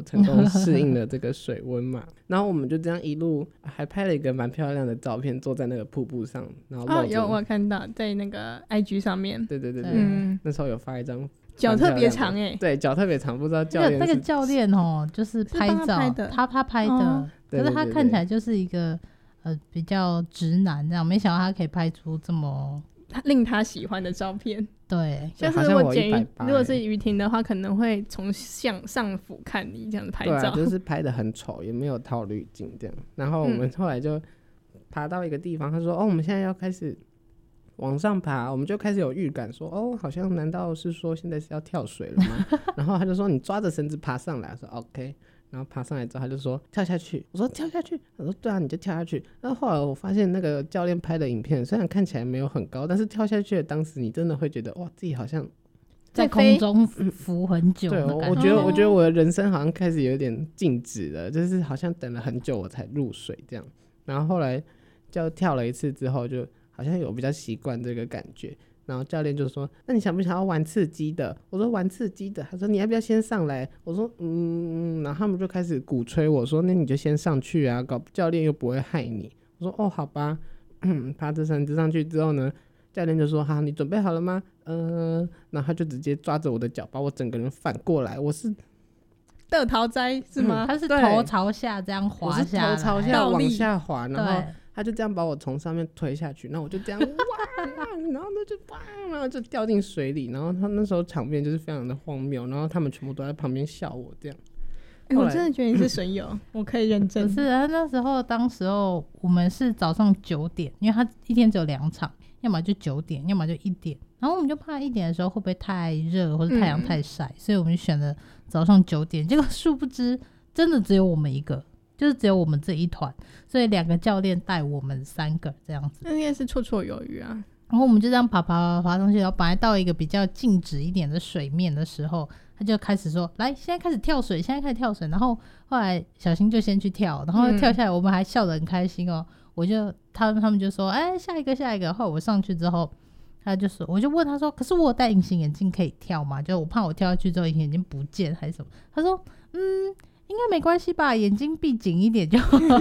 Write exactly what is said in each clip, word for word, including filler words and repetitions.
成功适应了这个水温嘛。然后我们就这样一路还拍了一个蛮漂亮的照片，坐在那个瀑布上，然后露着、 哦、有我有看到在那个 I G 上面。 对对对对、 嗯、 那时候有发一张脚特别长哎、欸， 对，脚特别长，不知道教练那个教练哦，就是拍照， 他拍的， 他他拍的、哦，可是他看起来就是一个呃比较直男这样，没想到他可以拍出这么令他喜欢的照片。 对， 像是如果简于如果是于婷的话，可能会从向上俯看你这样子拍照， 对、啊，就是拍的很丑，也没有套滤镜这样。然后我们后来就爬到一个地方，他说：“哦，我们现在要开始。”往上爬，我们就开始有预感说，哦，好像难道是说现在是要跳水了吗？然后他就说你抓着绳子爬上来，我说 OK， 然后爬上来之后他就说跳下去，我说跳下去，我说对啊，你就跳下去。然后后来我发现那个教练拍的影片虽然看起来没有很高，但是跳下去的当时你真的会觉得哇，自己好像在空中浮很久的感觉。 对，我觉得我觉得我的人生好像开始有点静止了，就是好像等了很久我才入水这样。然后后来就跳了一次之后就好像有比较习惯这个感觉，然后教练就说那你想不想要玩刺激的？我说玩刺激的。他说你要不要先上来？我说嗯，然后他们就开始鼓吹我说那你就先上去啊，搞教练又不会害你。我说哦好吧。爬着绳子上去之后呢，教练就说好，你准备好了吗？嗯、呃，然后他就直接抓着我的脚把我整个人反过来，我是得逃灾是吗、 嗯、他是头朝下这样滑下来， 我是头朝下往下滑，然后他就这样把我从上面推下去，那我就这样哇，然后呢就哇，然后就掉进水里，然后他那时候场面就是非常的荒谬，然后他们全部都在旁边笑我这样。 欸、我真的觉得你是神游，我可以认真。 不是啊，那时候当时候我们是早上九点，因为他一天只有两场，要么就九点，要么就一点。然后我们就怕一点的时候会不会太热或者太阳太晒、嗯，所以我们就选了早上九点。结果殊不知，真的只有我们一个。就是只有我们这一团，所以两个教练带我们三个这样子， 那应该是绰绰有余啊。 然后我们就这样爬爬爬爬上去，然后本来到一个比较静止一点的水面的时候，他就开始说：“来，现在开始跳水，现在开始跳水。”然后后来小新就先去跳，然后跳下来，我们还笑得很开心哦。嗯、我就他们他们就说：“哎，下一个，下一个。”后来我上去之后，他就说，我就问他说：“可是我有戴隐形眼镜可以跳吗？就我怕我跳下去之后隐形眼镜不见还是什么？”他说：“嗯。”应该没关系吧，眼睛闭紧一点就好。我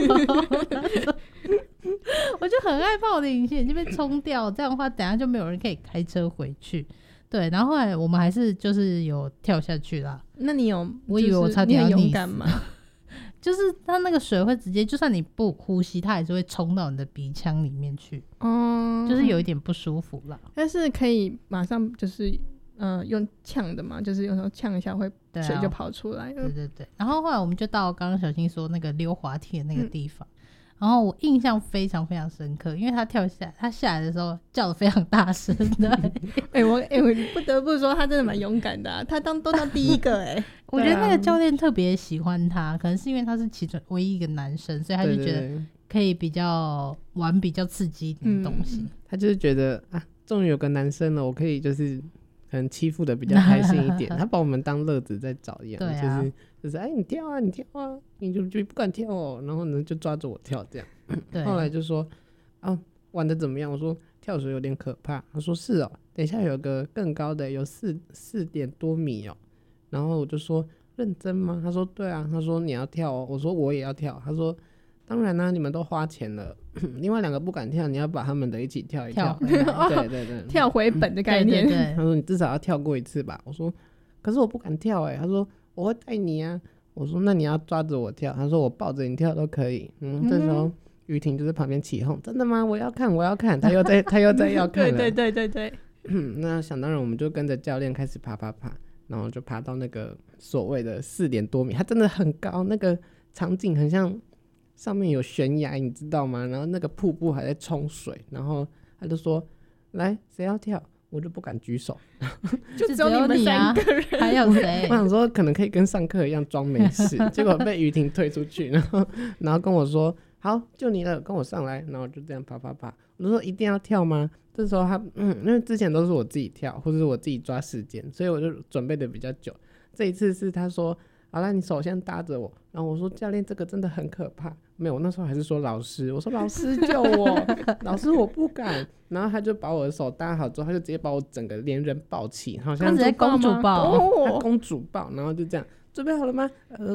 就很害怕我的隐形眼镜被冲掉，这样的话等一下就没有人可以开车回去。对，然后后来我们还是就是有跳下去啦。 那你有、就是、 我以为我差点要溺死， 你很勇敢吗？ 就是它那个水会直接，就算你不呼吸，它还是会冲到你的鼻腔里面去。哦、嗯，就是有一点不舒服啦。 但是可以马上就是呃用呛的嘛，就是有时候呛一下会水就跑出来了。 对对对。然后后来我们就到刚刚小新说那个溜滑梯的那个地方、嗯，然后我印象非常非常深刻，因为他跳下来，他下来的时候叫得非常大声的。 哎、欸，我哎、欸，我不得不说他真的蛮勇敢的、啊，他当都当第一个哎、欸。 我觉得那个教练特别喜欢他，可能是因为他是其中唯一一个男生，所以他就觉得可以比较玩比较刺激一点的东西、嗯。 他就是觉得啊，终于有个男生了，我可以就是可能欺负的比较开心一点。他把我们当乐子在找一样，对啊、就是就是哎，你跳啊，你跳啊，你就就不敢跳哦，然后呢就抓着我跳这样。对，后来就说啊，玩的怎么样？我说跳水有点可怕。他说是哦，等一下有个更高的，有四四点多米哦。然后我就说认真吗？他说对啊。他说你要跳哦。我说我也要跳。他说当然啦、啊，你们都花钱了，另外两个不敢跳，你要把他们的一起跳一跳。 跳对对对， 跳回本的概念。 对对对， 他说你至少要跳过一次吧。我说可是我不敢跳哎、欸。他说我会带你啊。我说那你要抓着我跳。他说我抱着你跳都可以。嗯，嗯这时候于婷就在旁边起哄，真的吗？我要看我要看。他又在他又在要看了。 对对对对对。 那想当然我们就跟着教练开始爬爬爬，然后就爬到那个所谓的四点多米，它真的很高，那个场景很像上面有悬崖你知道吗？然后那个瀑布还在冲水，然后他就说来谁要跳，我就不敢举手。 就只有你们三个人、 啊、还有谁？ 我想说可能可以跟上课一样装没事，结果被于婷推出去，然后然后跟我说好就你了，跟我上来，然后就这样爬爬爬。我就说一定要跳吗？这时候他嗯，因为之前都是我自己跳或者是我自己抓时间，所以我就准备的比较久。这一次是他说好啦，你手先搭着我，然后我说教练这个真的很可怕。没有，我那时候还是说老师，我说老师救我老师我不敢。然后他就把我的手搭好之后，他就直接把我整个连人抱起，好像他直接公主抱， 他公主抱，然后就这样准备好了吗？呃